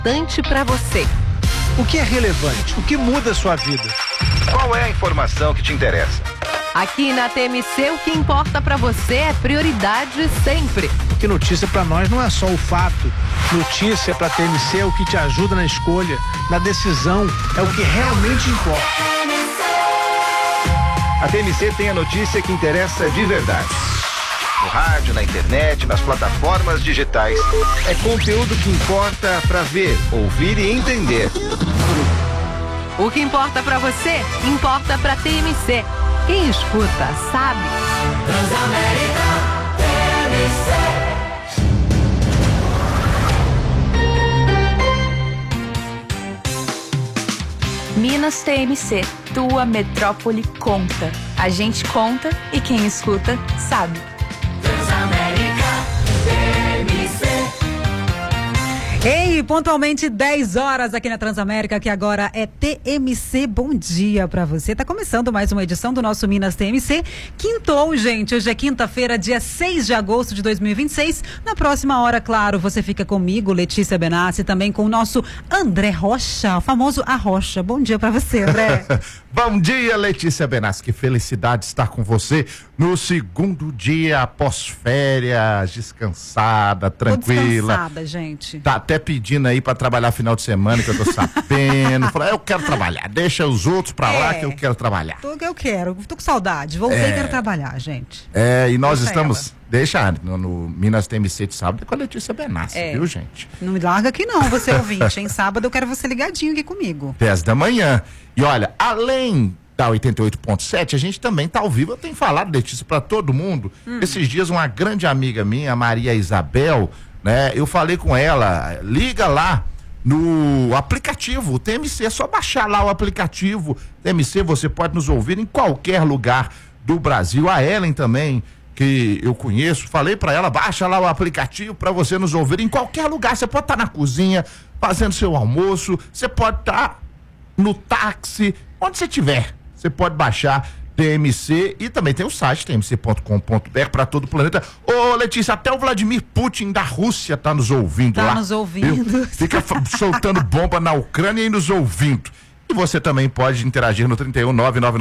importante para você. O que é relevante? O que muda a sua vida? Qual é a informação que te interessa? Aqui na TMC, o que importa para você é prioridade sempre. Porque notícia para nós não é só o fato. Notícia para TMC é o que te ajuda na escolha, na decisão, é o que realmente importa. A TMC tem a notícia que interessa de verdade. No rádio, na internet, nas plataformas digitais. É conteúdo que importa para ver, ouvir e entender. O que importa para você, importa para TMC. Quem escuta, sabe. Transamérica TMC. Minas TMC, tua metrópole conta. A gente conta e quem escuta, sabe. Transamérica TMC. Ei, pontualmente 10 horas aqui na Transamérica, que agora é TMC. Bom dia pra você. Tá começando mais uma edição do nosso Minas TMC. Quintou, gente. Hoje é quinta-feira, dia 6 de agosto de 2026. Na próxima hora, claro, você fica comigo, Letícia Benassi, também com o nosso André Rocha, o famoso Arrocha. Bom dia pra você, André. Bom dia, Letícia Benassi. Que felicidade estar com você no segundo dia após férias, descansada, tranquila. Tô descansada, gente. Tá até pedindo aí pra trabalhar final de semana, que eu tô sabendo. Falei, eu quero trabalhar, deixa os outros pra lá que eu quero trabalhar. Eu quero, tô com saudade. Voltei e quero trabalhar, gente. E nós estamos... Deixa no Minas TMC de sábado com a Letícia Benassi, viu, gente? Não me larga aqui não, você ouvinte. Em sábado eu quero você ligadinho aqui comigo. 10 da manhã. E olha, além da 88.7, a gente também tá ao vivo. Eu tenho falado, Letícia, pra todo mundo. Esses dias uma grande amiga minha, Maria Isabel, né? Eu falei com ela, liga lá no aplicativo, o TMC, é só baixar lá o aplicativo TMC, você pode nos ouvir em qualquer lugar do Brasil. A Ellen também, que eu conheço, falei pra ela, baixa lá o aplicativo pra você nos ouvir em qualquer lugar. Você pode estar na cozinha, fazendo seu almoço, você pode estar no táxi, onde você estiver, você pode baixar TMC e também tem o site tmc.com.br para todo o planeta. Ô, Letícia, até o Vladimir Putin da Rússia tá nos ouvindo lá. Tá nos ouvindo. Fica soltando bomba na Ucrânia e nos ouvindo. E você também pode interagir no 31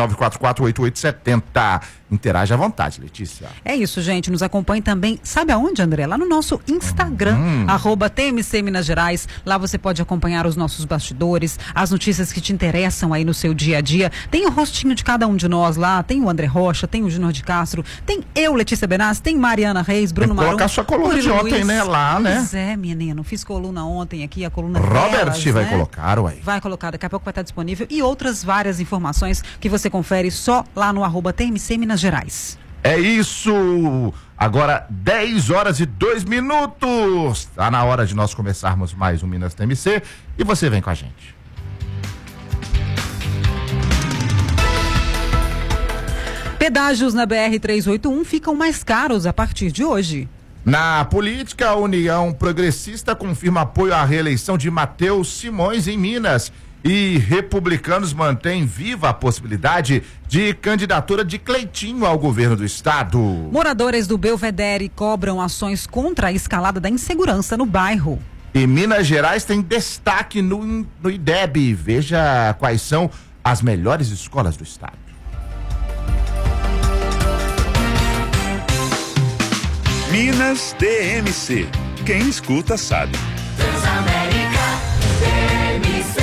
999448870. Interage à vontade, Letícia. É isso, gente. Nos acompanhe também. Sabe aonde, André? Lá no nosso Instagram, @TMC Minas Gerais. Lá você pode acompanhar os nossos bastidores, as notícias que te interessam aí no seu dia a dia. Tem o rostinho de cada um de nós lá. Tem o André Rocha, tem o Júnior de Castro, tem eu, Letícia Benassi, tem Mariana Reis, Bruno Marum. Colocar sua coluna de ontem, né? Lá, né? Pois é, menino. Fiz coluna ontem aqui, a coluna Robert delas, vai né? colocar, ué. Vai colocar, daqui a pouco vai estar disponível. E outras várias informações que você confere só lá no @TMC Minas Gerais. É isso! Agora 10 horas e 2 minutos. Tá na hora de nós começarmos mais um Minas TMC e você vem com a gente. Pedágios na BR-381 ficam mais caros a partir de hoje. Na política, a União Progressista confirma apoio à reeleição de Matheus Simões em Minas. E republicanos mantêm viva a possibilidade de candidatura de Cleitinho ao governo do estado. Moradores do Belvedere cobram ações contra a escalada da insegurança no bairro. E Minas Gerais tem destaque no IDEB. Veja quais são as melhores escolas do estado. Minas TMC. Quem escuta sabe. Transamérica TMC.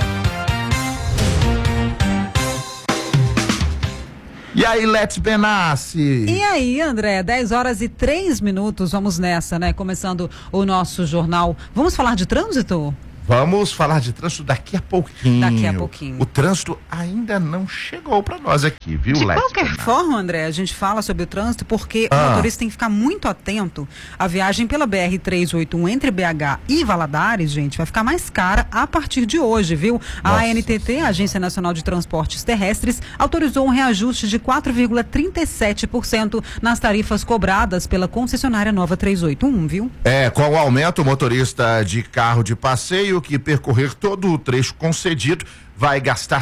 E aí, Let's Benassi? E aí, André, 10 horas e 3 minutos, vamos nessa, né? Começando o nosso jornal. Vamos falar de trânsito? Vamos falar de trânsito daqui a pouquinho. Daqui a pouquinho. O trânsito ainda não chegou para nós aqui, viu, De Let's qualquer Benassi? forma, André, a gente fala sobre o trânsito porque o motorista tem que ficar muito atento. A viagem pela BR-381 entre BH e Valadares, gente, vai ficar mais cara a partir de hoje, viu? A ANTT, a Agência Nacional de Transportes Terrestres, autorizou um reajuste de 4,37% nas tarifas cobradas pela concessionária Nova 381, viu? Com o aumento, o motorista de carro de passeio que percorrer todo o trecho concedido vai gastar R$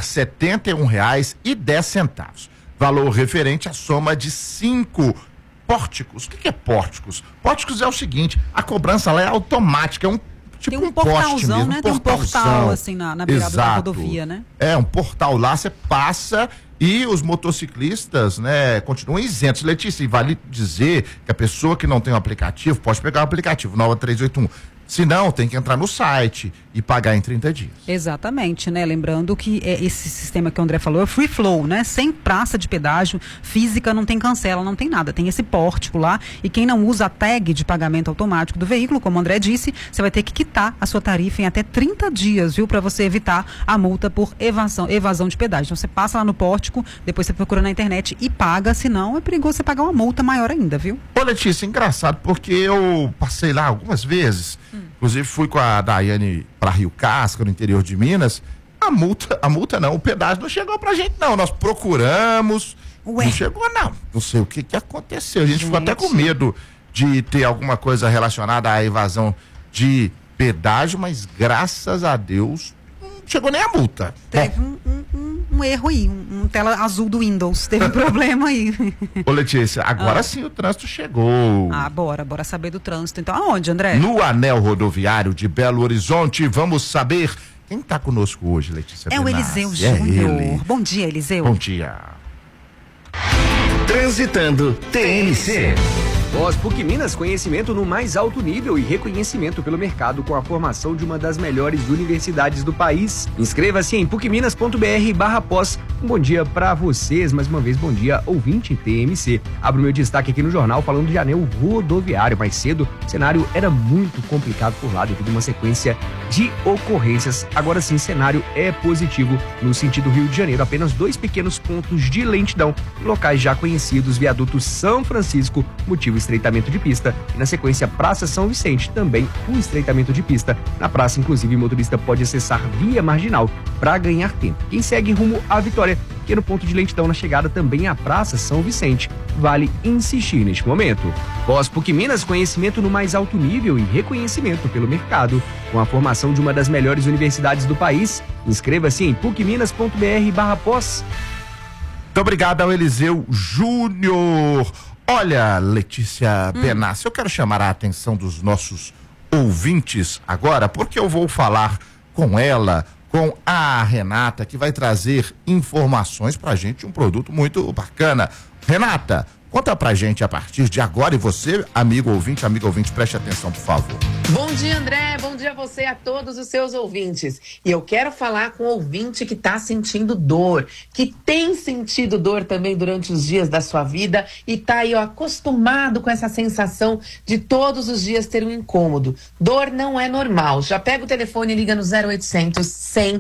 71,10. Valor referente à soma de 5 pórticos. O que é pórticos? Pórticos é o seguinte, a cobrança lá é automática, Tem um um poste portalzão, mesmo, né? Tem um portal assim na beirada da Exato. rodovia, né? É, um portal lá, você passa e os motociclistas, né, continuam isentos. Letícia, e vale dizer que a pessoa que não tem o aplicativo pode pegar o aplicativo Nova 381. Se não, tem que entrar no site e pagar em 30 dias. Exatamente, né? Lembrando que esse sistema que o André falou é free flow, né? Sem praça de pedágio, física, não tem cancela, não tem nada. Tem esse pórtico lá e quem não usa a tag de pagamento automático do veículo, como o André disse, você vai ter que quitar a sua tarifa em até 30 dias, viu? Para você evitar a multa por evasão de pedágio. Então você passa lá no pórtico, depois você procura na internet e paga, senão é perigoso você pagar uma multa maior ainda, viu? Ô Letícia, engraçado, porque eu passei lá algumas vezes, inclusive fui com a Daiane para Rio Casca, no interior de Minas. A multa não, o pedágio não chegou pra gente não, nós procuramos, não chegou não sei o que aconteceu, a gente ficou até com medo de ter alguma coisa relacionada à evasão de pedágio, mas graças a Deus não chegou nem a multa. Teve um erro aí, um tela azul do Windows, teve um problema aí. Ô Letícia, agora sim o trânsito chegou. Bora saber do trânsito. Então aonde, André? No anel rodoviário de Belo Horizonte, vamos saber quem está conosco hoje, Letícia É o Benassi. Eliseu Júnior. Bom dia, Eliseu. Bom dia. Transitando TNC. Pós PUC Minas, conhecimento no mais alto nível e reconhecimento pelo mercado com a formação de uma das melhores universidades do país. Inscreva-se em pucminas.br/pós. Um bom dia para vocês, mais uma vez, bom dia, ouvinte TMC. Abro meu destaque aqui no jornal falando de anel rodoviário. Mais cedo, o cenário era muito complicado por lá devido a uma sequência de ocorrências. Agora sim, cenário é positivo no sentido Rio de Janeiro. Apenas 2 pequenos pontos de lentidão em locais já conhecidos, viaduto São Francisco, motivo estreitamento de pista, e na sequência Praça São Vicente, também o estreitamento de pista. Na praça, inclusive, o motorista pode acessar via marginal para ganhar tempo. Quem segue rumo à Vitória, pequeno ponto de lentidão na chegada também à Praça São Vicente. Vale insistir neste momento. Pós PUC Minas, conhecimento no mais alto nível e reconhecimento pelo mercado com a formação de uma das melhores universidades do país. Inscreva-se em pucminas.br/pós. Muito obrigado ao Eliseu Júnior. Olha, Letícia Benassi, eu quero chamar a atenção dos nossos ouvintes agora, porque eu vou falar com ela, com a Renata, que vai trazer informações pra gente, um produto muito bacana. Renata, conta pra gente a partir de agora, e você, amigo ouvinte, preste atenção, por favor. Bom dia, André, bom dia a você e a todos os seus ouvintes. E eu quero falar com o ouvinte que está sentindo dor, que tem sentido dor também durante os dias da sua vida e tá aí, ó, acostumado com essa sensação de todos os dias ter um incômodo. Dor não é normal. Já pega o telefone e liga no 0800 100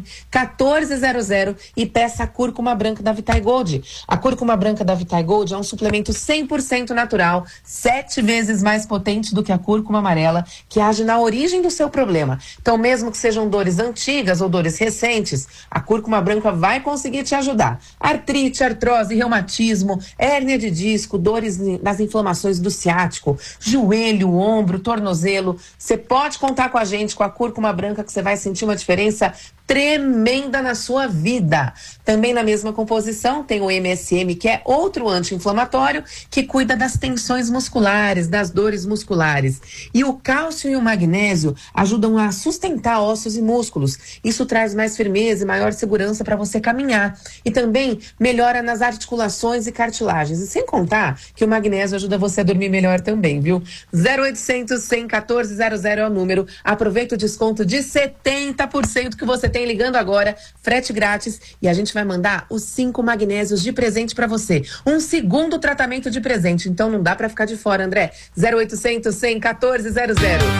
1400 e peça a cúrcuma branca da Vitae Gold. A cúrcuma branca da Vitae Gold é um suplemento 100% natural, 7 vezes mais potente do que a cúrcuma amarela, que age na origem do seu problema. Então, mesmo que sejam dores antigas ou dores recentes, a cúrcuma branca vai conseguir te ajudar. Artrite, artrose, reumatismo, hérnia de disco, dores nas inflamações do ciático, joelho, ombro, tornozelo. Você pode contar com a gente, com a cúrcuma branca, que você vai sentir uma diferença tremenda na sua vida. Também na mesma composição tem o MSM, que é outro anti-inflamatório que cuida das tensões musculares, das dores musculares. E o cálcio e o magnésio ajudam a sustentar ossos e músculos. Isso traz mais firmeza e maior segurança para você caminhar. E também melhora nas articulações e cartilagens. E sem contar que o magnésio ajuda você a dormir melhor também, viu? 0800 100 1400 é o número. Aproveita o desconto de 70% que você tem ligando agora, frete grátis, e a gente vai mandar os 5 magnésios de presente para você. Um segundo tratamento de presente, então não dá para ficar de fora, André. 0800 100 1400.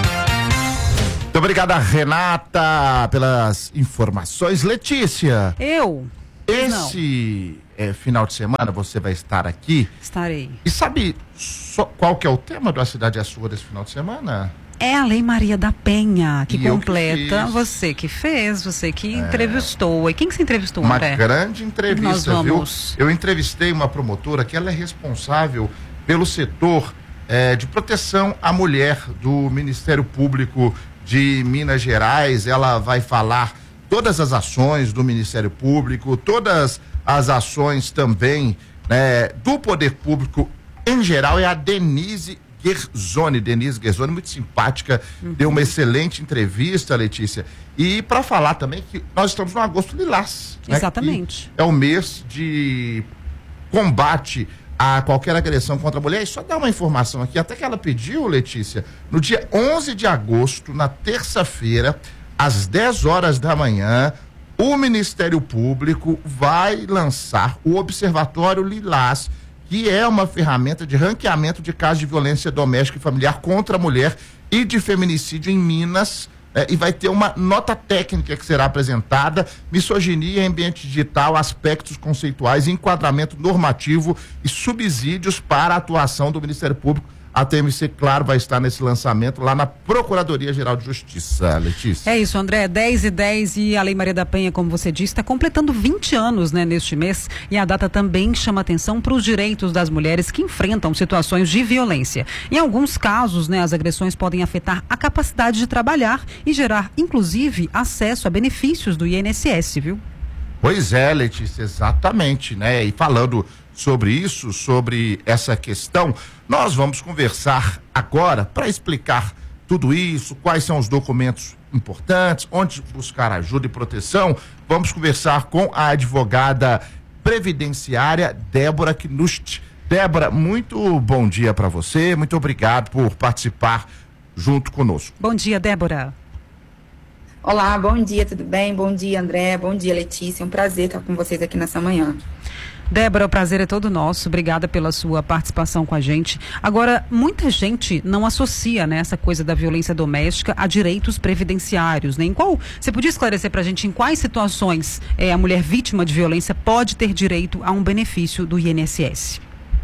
Muito obrigado, Renata, pelas informações. Letícia. Esse final de semana você vai estar aqui. Estarei. E sabe qual que é o tema do A Cidade é Sua desse final de semana? É a Lei Maria da Penha, que E completa. Você que fez, você que entrevistou. E quem que você entrevistou, Uma André? grande entrevista, Nós vamos... viu? Eu entrevistei uma promotora que ela é responsável pelo setor de proteção à mulher do Ministério Público de Minas Gerais. Ela vai falar todas as ações do Ministério Público, todas as ações também do Poder Público em geral. É a Denise Guerzoni, Denise Guerzoni, muito simpática, deu uma excelente entrevista, Letícia. E para falar também que nós estamos no Agosto Lilás. Exatamente. É o mês de combate a qualquer agressão contra a mulher. E só dar uma informação aqui, até que ela pediu, Letícia, no dia 11 de agosto, na terça-feira, às 10 horas da manhã, o Ministério Público vai lançar o Observatório Lilás, que é uma ferramenta de ranqueamento de casos de violência doméstica e familiar contra a mulher e de feminicídio em Minas, e vai ter uma nota técnica que será apresentada: misoginia em ambiente digital, aspectos conceituais, enquadramento normativo e subsídios para a atuação do Ministério Público. A TMC, claro, vai estar nesse lançamento lá na Procuradoria-Geral de Justiça, Letícia. É isso, André, 10/10 e a Lei Maria da Penha, como você disse, está completando 20 anos, né, neste mês, e a data também chama atenção para os direitos das mulheres que enfrentam situações de violência. Em alguns casos, né, as agressões podem afetar a capacidade de trabalhar e gerar, inclusive, acesso a benefícios do INSS, viu? Pois é, Letícia, exatamente, né? E falando sobre isso, sobre essa questão, nós vamos conversar agora para explicar tudo isso, quais são os documentos importantes, onde buscar ajuda e proteção. Vamos conversar com a advogada previdenciária Débora Knust. Débora, muito bom dia para você, muito obrigado por participar junto conosco. Bom dia, Débora. Olá, bom dia, tudo bem? Bom dia, André, bom dia, Letícia, é um prazer estar com vocês aqui nessa manhã. Débora, o prazer é todo nosso, obrigada pela sua participação com a gente. Agora, muita gente não associa, né, essa coisa da violência doméstica a direitos previdenciários, né? Você podia esclarecer pra gente em quais situações a mulher vítima de violência pode ter direito a um benefício do INSS?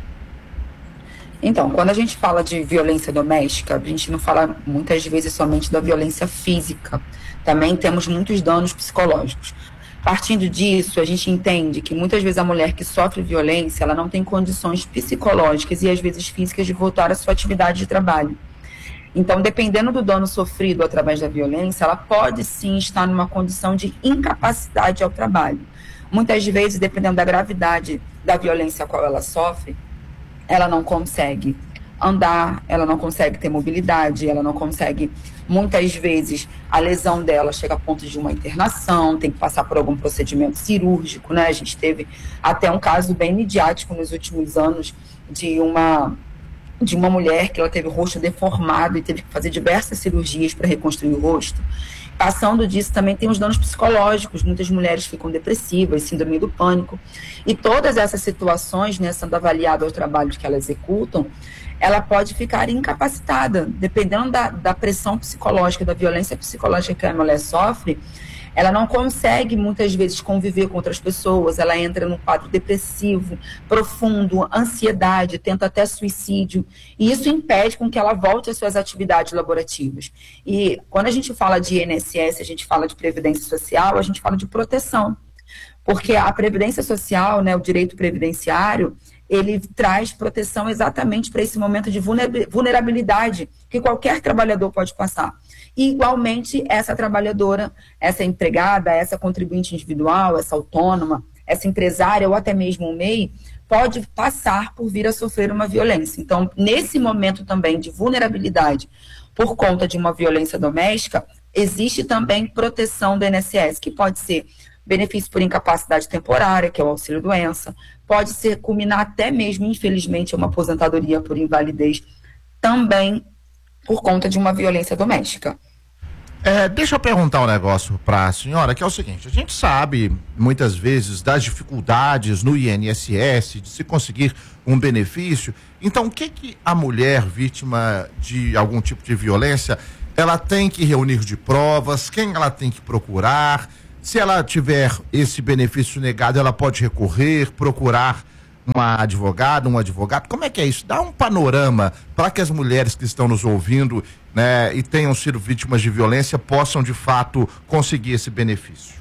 Então, quando a gente fala de violência doméstica, a gente não fala muitas vezes somente da violência física, também temos muitos danos psicológicos. Partindo disso, a gente entende que muitas vezes a mulher que sofre violência, ela não tem condições psicológicas e às vezes físicas de voltar à sua atividade de trabalho. Então, dependendo do dano sofrido através da violência, ela pode sim estar numa condição de incapacidade ao trabalho. Muitas vezes, dependendo da gravidade da violência a qual ela sofre, ela não consegue andar, ela não consegue ter mobilidade, ela não consegue, muitas vezes, a lesão dela chega a ponto de uma internação, tem que passar por algum procedimento cirúrgico, né? A gente teve até um caso bem midiático nos últimos anos de uma mulher que ela teve o rosto deformado e teve que fazer diversas cirurgias para reconstruir o rosto. Passando disso, também tem os danos psicológicos. Muitas mulheres ficam depressivas, síndrome do pânico. E todas essas situações, né, sendo avaliadas ao trabalho que elas executam, ela pode ficar incapacitada. Dependendo da pressão psicológica, da violência psicológica que a mulher sofre, ela não consegue, muitas vezes, conviver com outras pessoas. Ela entra num quadro depressivo, profundo, ansiedade, tenta até suicídio. E isso impede com que ela volte às suas atividades laborativas. E quando a gente fala de INSS, a gente fala de previdência social, a gente fala de proteção. Porque a previdência social, né, o direito previdenciário, ele traz proteção exatamente para esse momento de vulnerabilidade que qualquer trabalhador pode passar. E, igualmente, essa trabalhadora, essa empregada, essa contribuinte individual, essa autônoma, essa empresária ou até mesmo o MEI, pode passar por vir a sofrer uma violência. Então, nesse momento também de vulnerabilidade por conta de uma violência doméstica, existe também proteção do INSS, que pode ser benefício por incapacidade temporária, que é o auxílio-doença, pode ser culminar até mesmo, infelizmente, uma aposentadoria por invalidez, também por conta de uma violência doméstica. Deixa eu perguntar um negócio para a senhora, que é o seguinte: a gente sabe, muitas vezes, das dificuldades no INSS de se conseguir um benefício. Então, o que a mulher vítima de algum tipo de violência, ela tem que reunir de provas, quem ela tem que procurar? Se ela tiver esse benefício negado, ela pode recorrer, procurar uma advogada, um advogado? Como é que é isso? Dá um panorama para que as mulheres que estão nos ouvindo, né, e tenham sido vítimas de violência possam, de fato, conseguir esse benefício.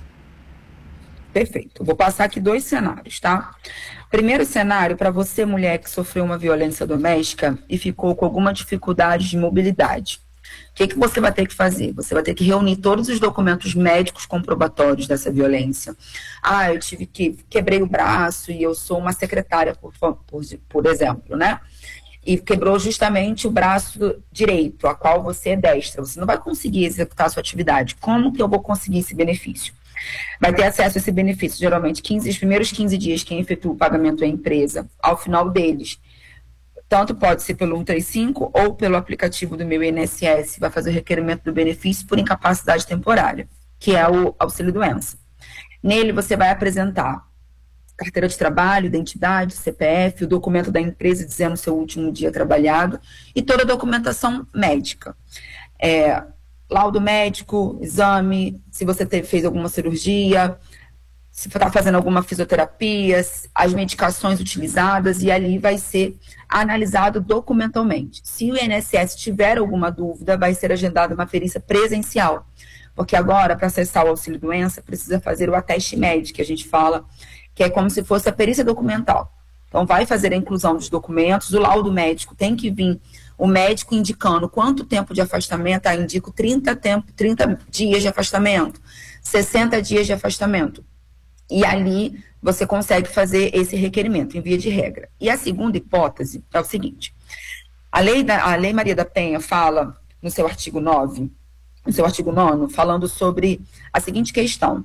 Perfeito. Vou passar aqui 2 cenários, tá? Primeiro cenário, para você, mulher que sofreu uma violência doméstica e ficou com alguma dificuldade de mobilidade. O que você vai ter que fazer? Você vai ter que reunir todos os documentos médicos comprobatórios dessa violência. Eu quebrei o braço e eu sou uma secretária, por exemplo, né? e quebrou justamente o braço direito, a qual você é destra. Você não vai conseguir executar a sua atividade. Como que eu vou conseguir esse benefício? Vai ter acesso a esse benefício, geralmente, os primeiros 15 dias quem efetua o pagamento é a empresa. Ao final deles, tanto pode ser pelo 135 ou pelo aplicativo do meu INSS, vai fazer o requerimento do benefício por incapacidade temporária, que é o auxílio-doença. Nele, você vai apresentar carteira de trabalho, identidade, CPF, o documento da empresa dizendo o seu último dia trabalhado e toda a documentação médica. Laudo médico, exame, se você fez alguma cirurgia, se está fazendo alguma fisioterapia, as medicações utilizadas, e ali vai ser analisado documentalmente. Se o INSS tiver alguma dúvida, vai ser agendada uma perícia presencial, porque agora, para acessar o auxílio-doença, precisa fazer o ateste médico, que a gente fala, que é como se fosse a perícia documental. Então, vai fazer a inclusão dos documentos, o laudo médico tem que vir o médico indicando quanto tempo de afastamento, indico 30 dias de afastamento, 60 dias de afastamento. E ali você consegue fazer esse requerimento, em via de regra. E a segunda hipótese é o seguinte: a Lei Maria da Penha fala, no seu artigo 9, no seu artigo 9º, falando sobre a seguinte questão.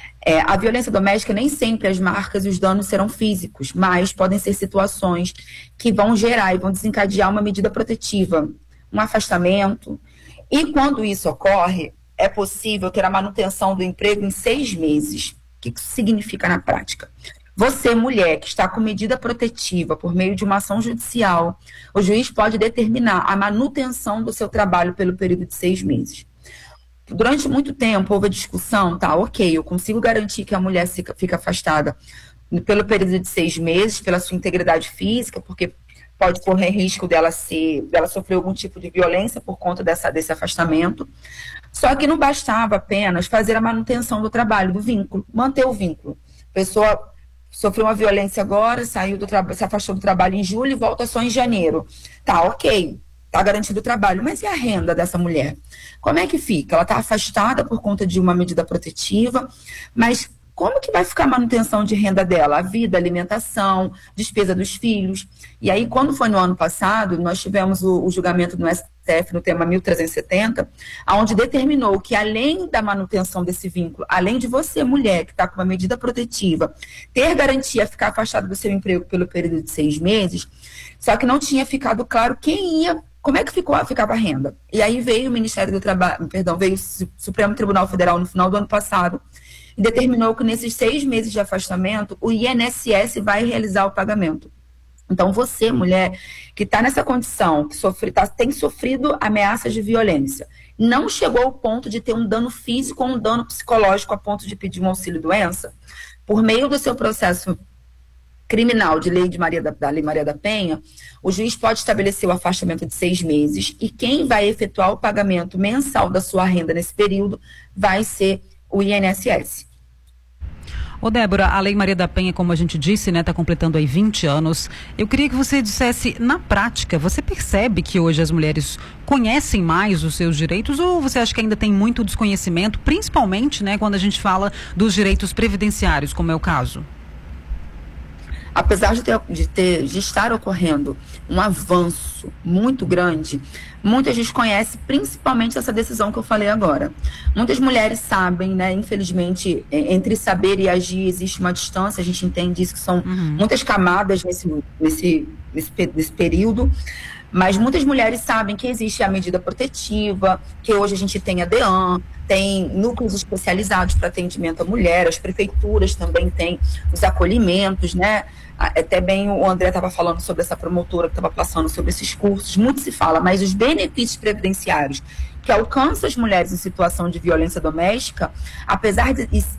A violência doméstica, nem sempre as marcas e os danos serão físicos, mas podem ser situações que vão gerar e vão desencadear uma medida protetiva, um afastamento. E quando isso ocorre, é possível ter a manutenção do emprego em 6 meses. O que isso significa na prática? Você, mulher, que está com medida protetiva por meio de uma ação judicial, o juiz pode determinar a manutenção do seu trabalho pelo período de 6 meses. Durante muito tempo houve a discussão, ok, eu consigo garantir que a mulher fica afastada pelo período de 6 meses, pela sua integridade física, porque pode correr risco dela sofrer algum tipo de violência por conta desse afastamento. Só que não bastava apenas fazer a manutenção do trabalho, do vínculo, manter o vínculo. A pessoa sofreu uma violência agora, se afastou do trabalho em julho e volta só em janeiro. Tá, ok. Está garantido o trabalho, mas e a renda dessa mulher? Como é que fica? Ela está afastada por conta de uma medida protetiva, mas como que vai ficar a manutenção de renda dela? A vida, a alimentação, despesa dos filhos. E aí, quando foi no ano passado, nós tivemos o julgamento no STF no tema 1370, onde determinou que, além da manutenção desse vínculo, além de você, mulher, que está com uma medida protetiva, ter garantia de ficar afastada do seu emprego pelo período de 6 meses, só que não tinha ficado claro quem ia. Como é que ficava a renda? E aí veio o Ministério do Trabalho, veio o Supremo Tribunal Federal no final do ano passado e determinou que nesses 6 meses de afastamento, o INSS vai realizar o pagamento. Então, você, mulher, que está nessa condição, que tem sofrido ameaças de violência, não chegou ao ponto de ter um dano físico ou um dano psicológico a ponto de pedir um auxílio-doença, por meio do seu processo criminal de lei da Lei Maria da Penha, o juiz pode estabelecer o afastamento de 6 meses e quem vai efetuar o pagamento mensal da sua renda nesse período vai ser o INSS. Ô Débora, a Lei Maria da Penha, como a gente disse, né, está completando aí 20 anos. Eu queria que você dissesse, na prática, você percebe que hoje as mulheres conhecem mais os seus direitos ou você acha que ainda tem muito desconhecimento, principalmente, né, quando a gente fala dos direitos previdenciários, como é o caso? Apesar de estar ocorrendo um avanço muito grande, muita gente conhece principalmente essa decisão que eu falei agora. Muitas mulheres sabem, né? Infelizmente, entre saber e agir existe uma distância, a gente entende isso, que são muitas camadas nesse período. Mas muitas mulheres sabem que existe a medida protetiva, que hoje a gente tem a DEAN, tem núcleos especializados para atendimento à mulher, as prefeituras também têm os acolhimentos, né? Até bem o André estava falando sobre essa promotora que estava passando sobre esses cursos, muito se fala, mas os benefícios previdenciários que alcançam as mulheres em situação de violência doméstica, apesar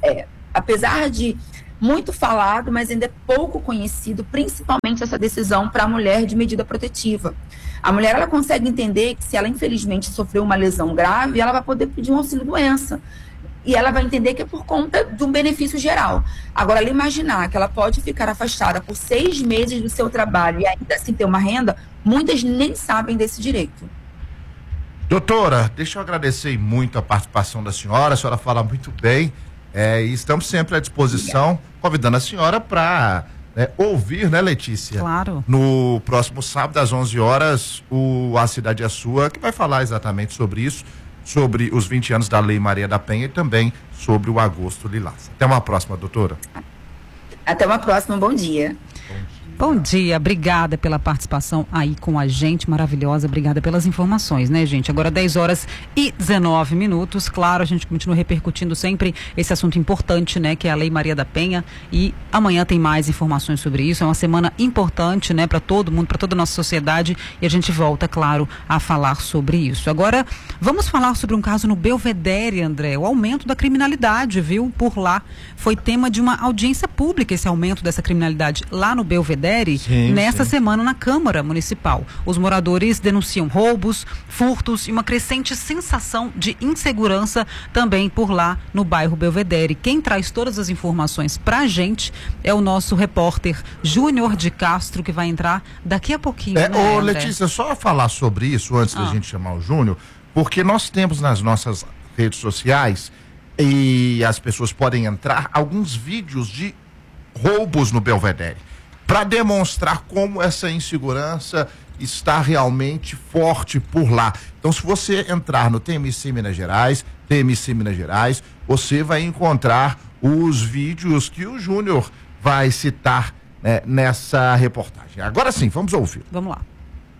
de muito falado, mas ainda é pouco conhecido, principalmente essa decisão para a mulher de medida protetiva. A mulher, ela consegue entender que se ela infelizmente sofreu uma lesão grave, ela vai poder pedir um auxílio-doença. E ela vai entender que é por conta de um benefício geral. Agora, ela imaginar que ela pode ficar afastada por 6 meses do seu trabalho e ainda assim ter uma renda, muitas nem sabem desse direito. Doutora, deixa eu agradecer muito a participação da senhora fala muito bem. E estamos sempre à disposição, convidando a senhora para ouvir, né, Letícia? Claro. No próximo sábado, às 11 horas, A Cidade é Sua, que vai falar exatamente sobre isso, sobre os 20 anos da Lei Maria da Penha e também sobre o Agosto Lilás. Até uma próxima, doutora. Até uma próxima, bom dia. Bom dia, obrigada pela participação aí com a gente, maravilhosa, obrigada pelas informações, né, gente? Agora 10h19, claro, a gente continua repercutindo sempre esse assunto importante, né, que é a Lei Maria da Penha, e amanhã tem mais informações sobre isso. É uma semana importante, né, para todo mundo, para toda a nossa sociedade, e a gente volta, claro, a falar sobre isso. Agora, vamos falar sobre um caso no Belvedere, André, o aumento da criminalidade, viu, por lá. Foi tema de uma audiência pública esse aumento dessa criminalidade lá no Belvedere. Nesta semana na Câmara Municipal. Os moradores denunciam roubos, furtos e uma crescente sensação de insegurança também por lá no bairro Belvedere. Quem traz todas as informações pra gente é o nosso repórter Júnior de Castro, que vai entrar daqui a pouquinho. Ô, Letícia, só falar sobre isso antes da gente chamar o Júnior, porque nós temos nas nossas redes sociais, e as pessoas podem entrar, alguns vídeos de roubos no Belvedere, para demonstrar como essa insegurança está realmente forte por lá. Então, se você entrar no TMC Minas Gerais, você vai encontrar os vídeos que o Júnior vai citar, né, nessa reportagem. Agora sim, vamos ouvir. Vamos lá.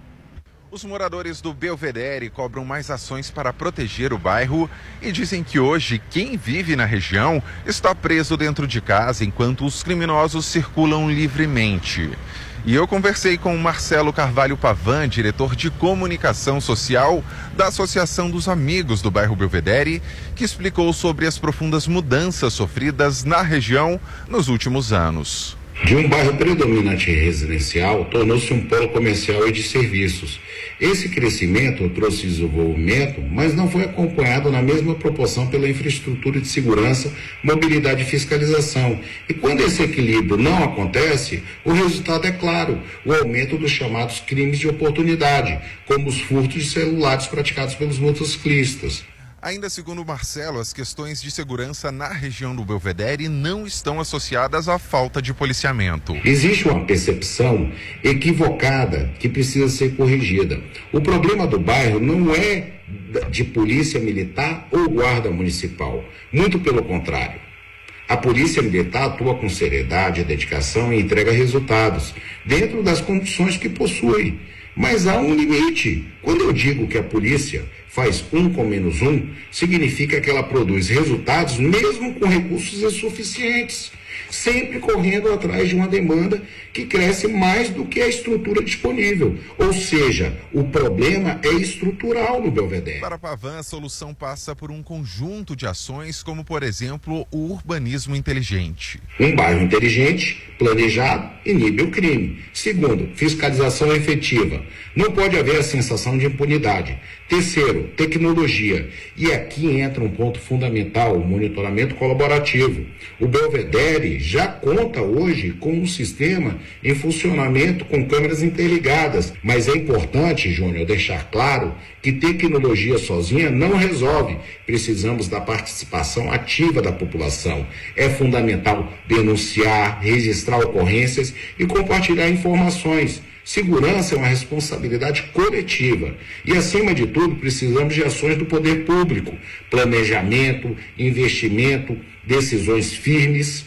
Os moradores do Belvedere cobram mais ações para proteger o bairro e dizem que hoje quem vive na região está preso dentro de casa enquanto os criminosos circulam livremente. E eu conversei com o Marcelo Carvalho Pavan, diretor de comunicação social da Associação dos Amigos do bairro Belvedere, que explicou sobre as profundas mudanças sofridas na região nos últimos anos. De um bairro predominante residencial, tornou-se um polo comercial e de serviços. Esse crescimento trouxe desenvolvimento, mas não foi acompanhado na mesma proporção pela infraestrutura de segurança, mobilidade e fiscalização. E quando esse equilíbrio não acontece, o resultado é claro, o aumento dos chamados crimes de oportunidade, como os furtos de celulares praticados pelos motociclistas. Ainda segundo Marcelo, as questões de segurança na região do Belvedere não estão associadas à falta de policiamento. Existe uma percepção equivocada que precisa ser corrigida. O problema do bairro não é de polícia militar ou guarda municipal. Muito pelo contrário. A polícia militar atua com seriedade, dedicação e entrega resultados, dentro das condições que possui. Mas há um limite. Quando eu digo que a polícia faz 1 com menos 1, significa que ela produz resultados mesmo com recursos insuficientes, sempre correndo atrás de uma demanda que cresce mais do que a estrutura disponível. Ou seja, o problema é estrutural no Belvedere. Para Pavan, a solução passa por um conjunto de ações, como, por exemplo, o urbanismo inteligente. Um bairro inteligente, planejado, inibe o crime. Segundo, fiscalização efetiva. Não pode haver a sensação de impunidade. Terceiro, tecnologia. E aqui entra um ponto fundamental, o monitoramento colaborativo. O Belvedere já conta hoje com um sistema em funcionamento com câmeras interligadas. Mas é importante, Júnior, deixar claro que tecnologia sozinha não resolve. Precisamos da participação ativa da população. É fundamental denunciar, registrar ocorrências e compartilhar informações. Segurança é uma responsabilidade coletiva e, acima de tudo, precisamos de ações do poder público, planejamento, investimento, decisões firmes.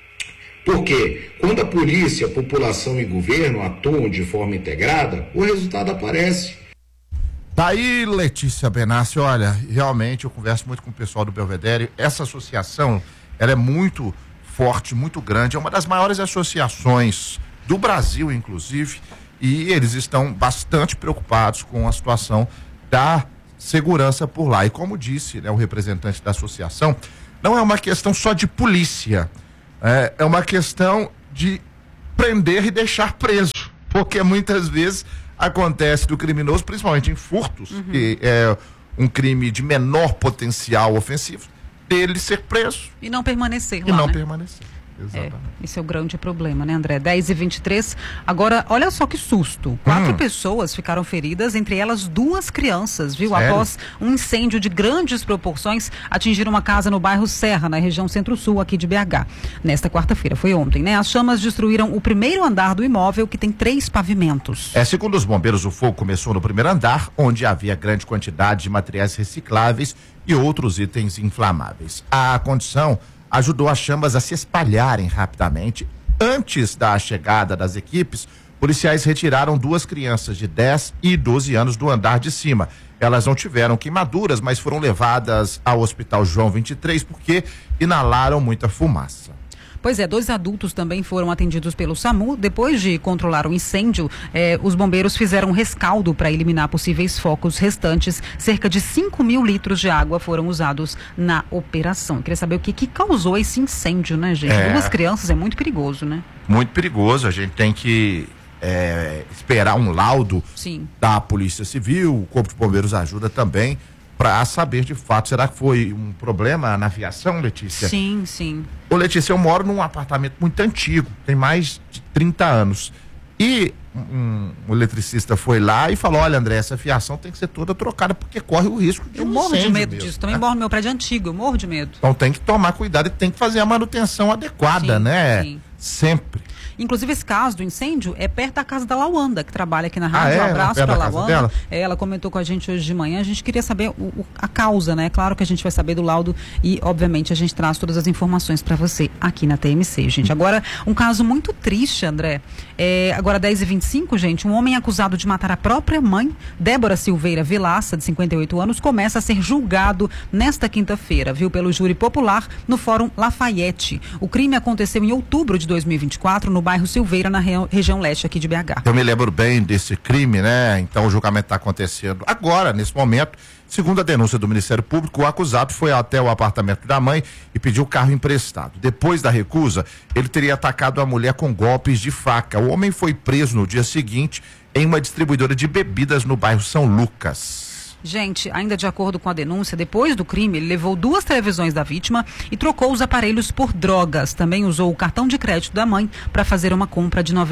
Porque quando a polícia, população e governo atuam de forma integrada, o resultado aparece. Daí, Letícia Benassi, olha, realmente eu converso muito com o pessoal do Belvedere. Essa associação, ela é muito forte, muito grande, é uma das maiores associações do Brasil, inclusive, e eles estão bastante preocupados com a situação da segurança por lá. E como disse, né, o representante da associação, não é uma questão só de polícia, é uma questão de prender e deixar preso, porque muitas vezes acontece do criminoso, principalmente em furtos, que é um crime de menor potencial ofensivo, dele ser preso. E não permanecer lá, E não né? permanecer. Esse é o grande problema, né, André? 10h23. Agora, olha só que susto. 4 pessoas ficaram feridas, entre elas 2 crianças, viu? Sério? Após um incêndio de grandes proporções atingir uma casa no bairro Serra, na região centro-sul aqui de BH. Nesta quarta-feira, foi ontem, né? As chamas destruíram o primeiro andar do imóvel, que tem 3 pavimentos. Segundo os bombeiros, o fogo começou no primeiro andar, onde havia grande quantidade de materiais recicláveis e outros itens inflamáveis. A condição ajudou as chamas a se espalharem rapidamente. Antes da chegada das equipes, policiais retiraram 2 crianças de 10 e 12 anos do andar de cima. Elas não tiveram queimaduras, mas foram levadas ao Hospital João 23 porque inalaram muita fumaça. Pois é, 2 adultos também foram atendidos pelo SAMU. Depois de controlar o incêndio, os bombeiros fizeram um rescaldo para eliminar possíveis focos restantes. Cerca de 5.000 litros de água foram usados na operação. Eu queria saber o que causou esse incêndio, né, gente? 2 crianças é muito perigoso, né? Muito perigoso, a gente tem que esperar um laudo da Polícia Civil, o Corpo de Bombeiros ajuda também para saber de fato, será que foi um problema na fiação, Letícia? Sim, sim. Ô Letícia, eu moro num apartamento muito antigo, tem mais de 30 anos. E um eletricista foi lá e falou, olha André, essa fiação tem que ser toda trocada porque corre o risco de eu um morro de medo mesmo, disso, também moro no meu prédio antigo, eu morro de medo. Então tem que tomar cuidado e tem que fazer a manutenção adequada, né? Sim. Sempre. Inclusive, esse caso do incêndio é perto da casa da Lawanda, que trabalha aqui na rádio. Um abraço para a Lawanda. Ela comentou com a gente hoje de manhã. A gente queria saber a causa, né? Claro que a gente vai saber do laudo e, obviamente, a gente traz todas as informações para você aqui na TMC, gente. Agora, um caso muito triste, André. Agora, 10h25, gente, um homem acusado de matar a própria mãe, Débora Silveira Vilaça, de 58 anos, começa a ser julgado nesta quinta-feira, viu? Pelo júri popular no Fórum Lafayette. O crime aconteceu em outubro de 2024, no bairro Silveira, na região leste aqui de BH. Eu me lembro bem desse crime, né? Então o julgamento está acontecendo agora, nesse momento. Segundo a denúncia do Ministério Público, o acusado foi até o apartamento da mãe e pediu o carro emprestado. Depois da recusa, ele teria atacado a mulher com golpes de faca. O homem foi preso no dia seguinte em uma distribuidora de bebidas no bairro São Lucas. Gente, ainda de acordo com a denúncia, depois do crime, ele levou 2 televisões da vítima e trocou os aparelhos por drogas. Também usou o cartão de crédito da mãe para fazer uma compra de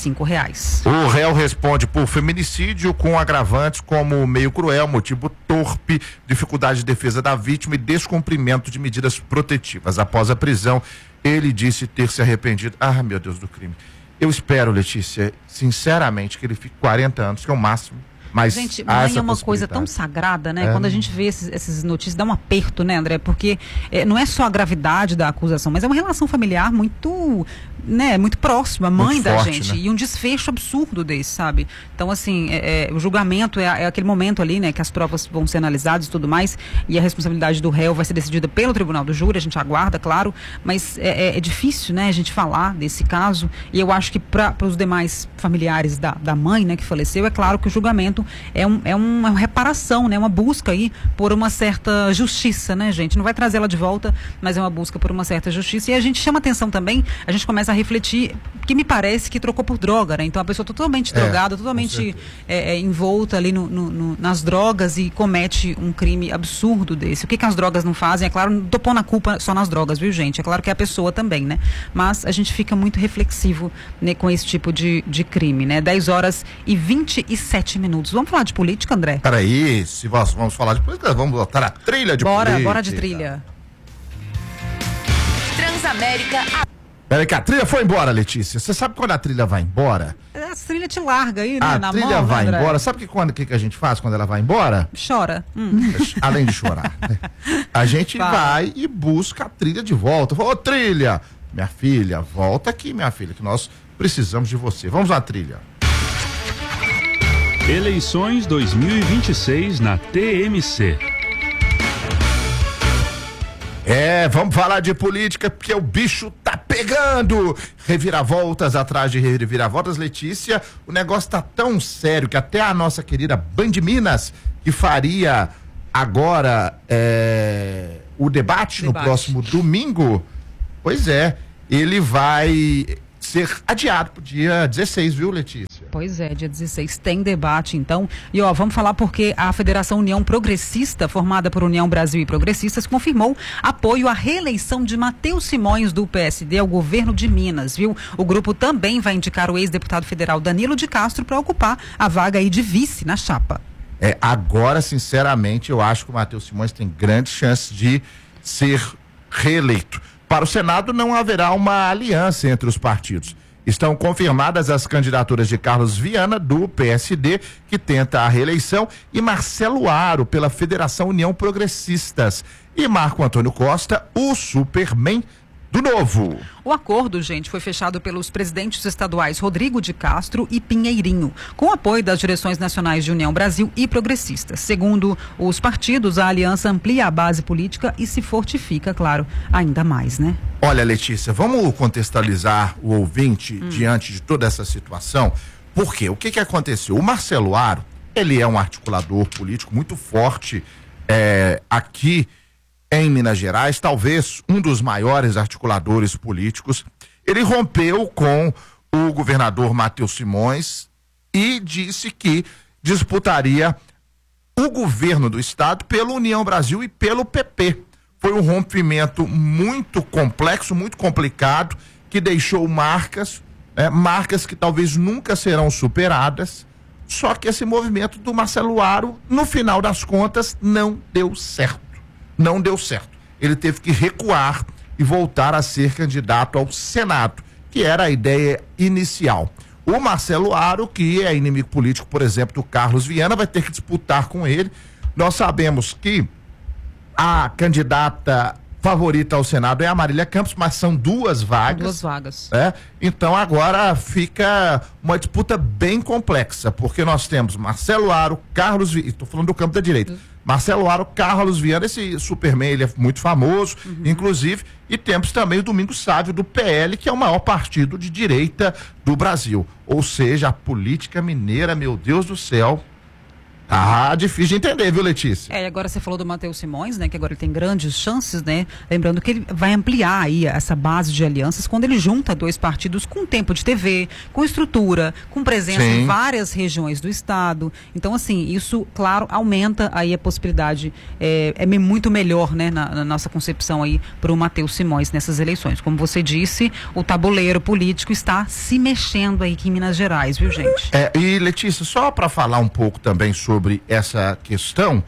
R$95. O réu responde por feminicídio com agravantes como meio cruel, motivo torpe, dificuldade de defesa da vítima e descumprimento de medidas protetivas. Após a prisão, ele disse ter se arrependido. Ah, meu Deus do crime. Eu espero, Letícia, sinceramente, que ele fique 40 anos, que é o máximo. Mas gente, mãe é uma coisa tão sagrada, né? Quando a gente vê essas notícias, dá um aperto, né, André? Porque não é só a gravidade da acusação, mas é uma relação familiar muito, né, muito próxima, mãe muito da forte, gente, né? E um desfecho absurdo desse, sabe? Então, assim, o julgamento é aquele momento ali, né, que as provas vão ser analisadas e tudo mais, e a responsabilidade do réu vai ser decidida pelo tribunal do júri, a gente aguarda, claro, mas é difícil, né, a gente falar desse caso, e eu acho que para os demais familiares da mãe, né, que faleceu, é claro que o julgamento é uma reparação, né? Uma busca aí por uma certa justiça, né, gente? Não vai trazer ela de volta, mas é uma busca por uma certa justiça. E a gente chama atenção também, a gente começa a refletir, que me parece que trocou por droga, né? Então a pessoa totalmente drogada, totalmente envolta ali nas drogas e comete um crime absurdo desse. O que as drogas não fazem? É claro, não tô pondo a culpa só nas drogas, viu, gente? É claro que é a pessoa também, né? Mas a gente fica muito reflexivo, né, com esse tipo de crime, né? 10h27. Vamos falar de política, André? Peraí, se nós vamos falar de política, vamos botar a trilha de política. Bora de trilha. Transamérica. Peraí que a trilha foi embora, Letícia. Você sabe quando a trilha vai embora? A trilha te larga aí, né? A trilha vai embora. Sabe que a gente faz quando ela vai embora? Chora. Além de chorar. Né? A gente vai e busca a trilha de volta. Fala, ô trilha, minha filha, volta aqui, minha filha, que nós precisamos de você. Vamos à trilha. Eleições 2026 na TMC. Vamos falar de política porque o bicho tá pegando. Reviravoltas atrás de reviravoltas, Letícia. O negócio tá tão sério que até a nossa querida Band Minas, que faria agora o debate no próximo domingo, pois é, ele vai ser adiado pro dia 16, viu, Letícia? Pois é, dia 16 tem debate, então. E vamos falar porque a Federação União Progressista, formada por União Brasil e Progressistas, confirmou apoio à reeleição de Matheus Simões, do PSD, ao governo de Minas, viu? O grupo também vai indicar o ex-deputado federal Danilo de Castro para ocupar a vaga aí de vice na chapa. Agora, sinceramente, eu acho que o Matheus Simões tem grandes chances de ser reeleito. Para o Senado não haverá uma aliança entre os partidos. Estão confirmadas as candidaturas de Carlos Viana, do PSD, que tenta a reeleição, e Marcelo Aro, pela Federação União Progressistas. E Marco Antônio Costa, o Superman do Novo. O acordo, gente, foi fechado pelos presidentes estaduais Rodrigo de Castro e Pinheirinho, com apoio das direções nacionais de União Brasil e Progressistas. Segundo os partidos, a aliança amplia a base política e se fortifica, claro, ainda mais, né? Olha, Letícia, vamos contextualizar o ouvinte diante de toda essa situação. Por quê? O que aconteceu? O Marcelo Aro, ele é um articulador político muito forte aqui em Minas Gerais, talvez um dos maiores articuladores políticos. Ele rompeu com o governador Matheus Simões e disse que disputaria o governo do estado pela União Brasil e pelo PP. Foi um rompimento muito complexo, muito complicado, que deixou marcas que talvez nunca serão superadas. Só que esse movimento do Marcelo Aro, no final das contas, não deu certo. Não deu certo. Ele teve que recuar e voltar a ser candidato ao Senado, que era a ideia inicial. O Marcelo Aro, que é inimigo político, por exemplo, do Carlos Viana, vai ter que disputar com ele. Nós sabemos que a candidata favorita ao Senado é a Marília Campos, mas são duas vagas. Duas vagas. Então agora fica uma disputa bem complexa, porque nós temos Marcelo Aro, Carlos Viana, estou falando do campo da direita, Marcelo Aro, Carlos Viana, esse Superman, ele é muito famoso, inclusive, e temos também o Domingos Sávio, do PL, que é o maior partido de direita do Brasil. Ou seja, a política mineira, meu Deus do céu, difícil de entender, viu, Letícia? E agora você falou do Matheus Simões, né, que agora ele tem grandes chances, né, lembrando que ele vai ampliar aí essa base de alianças quando ele junta dois partidos com tempo de TV, com estrutura, com presença em várias regiões do estado. Então, assim, isso, claro, aumenta aí a possibilidade, é muito melhor, né, na nossa concepção aí para o Matheus Simões nessas eleições. Como você disse, o tabuleiro político está se mexendo aí aqui em Minas Gerais, viu, gente? E, Letícia, só para falar um pouco também sobre essa questão,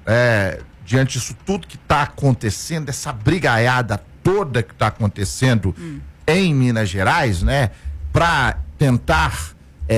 diante disso tudo que está acontecendo, essa brigaiada toda que está acontecendo em Minas Gerais, né, para tentar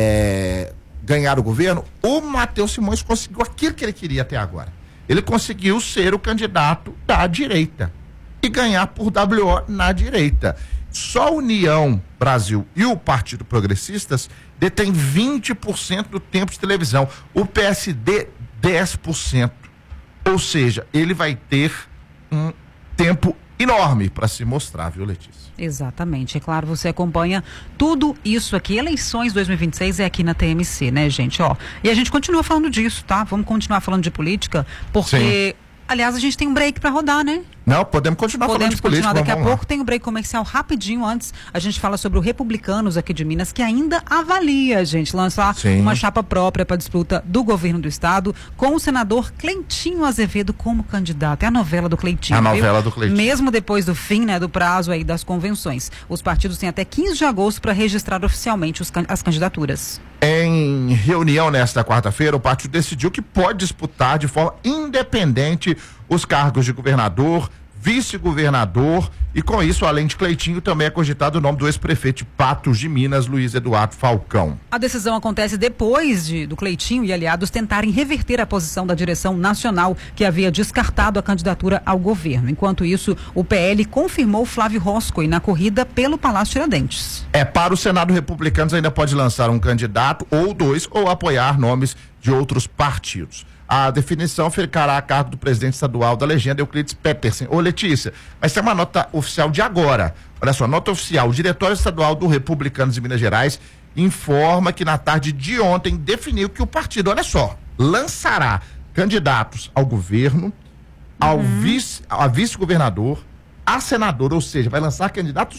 ganhar o governo, o Matheus Simões conseguiu aquilo que ele queria até agora. Ele conseguiu ser o candidato da direita e ganhar por WO na direita. Só a União Brasil e o Partido Progressistas detém 20% do tempo de televisão. O PSD, 10%. Ou seja, ele vai ter um tempo enorme para se mostrar, viu, Letícia? Exatamente. É claro, você acompanha tudo isso aqui. Eleições 2026 é aqui na TMC, né, gente? E a gente continua falando disso, tá? Vamos continuar falando de política, porque... Aliás, a gente tem um break para rodar, né? Não, podemos continuar falando de política. Daqui a pouco tem um break comercial rapidinho. Antes, a gente fala sobre o Republicanos aqui de Minas, que ainda avalia, gente, lançar uma chapa própria para disputa do governo do estado, com o senador Cleitinho Azevedo como candidato. É a novela do Cleitinho. A novela do Cleitinho. Mesmo depois do fim, né, do prazo aí das convenções. Os partidos têm até 15 de agosto para registrar oficialmente as candidaturas. Em reunião nesta quarta-feira, o partido decidiu que pode disputar de forma independente os cargos de governador, vice-governador, e com isso, além de Cleitinho, também é cogitado o nome do ex-prefeito de Patos de Minas, Luiz Eduardo Falcão. A decisão acontece depois do Cleitinho e aliados tentarem reverter a posição da direção nacional, que havia descartado a candidatura ao governo. Enquanto isso, o PL confirmou Flávio Roscoe na corrida pelo Palácio Tiradentes. Para o Senado, Republicanos ainda pode lançar um candidato ou dois, ou apoiar nomes de outros partidos. A definição ficará a cargo do presidente estadual da legenda, Euclides Petersen. Ô, Letícia, mas tem uma nota oficial de agora. Olha só, nota oficial. O Diretório Estadual do Republicanos de Minas Gerais informa que na tarde de ontem definiu que o partido, olha só, lançará candidatos ao governo, a vice-governador, a senador, ou seja, vai lançar candidatos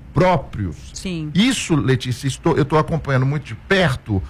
próprios. Sim. Isso, Letícia, eu estou acompanhando muito de perto